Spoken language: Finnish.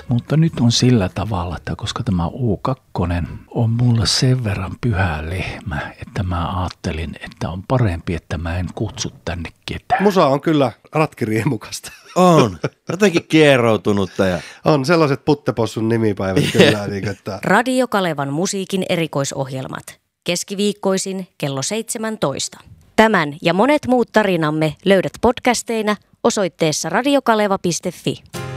Mutta nyt on sillä tavalla, että koska tämä U2 on mulla sen verran pyhä lehmä, että mä ajattelin, että on parempi, että mä en kutsu tänne ketään. Musa on kyllä ratkiriemukasta. On. Jotenkin kieroutunutta. On sellaiset puttepossun nimipäivät kyllä. Niin, että... Radio Kalevan musiikin erikoisohjelmat. Keskiviikkoisin kello 17. Tämän ja monet muut tarinamme löydät podcasteina osoitteessa radiokaleva.fi.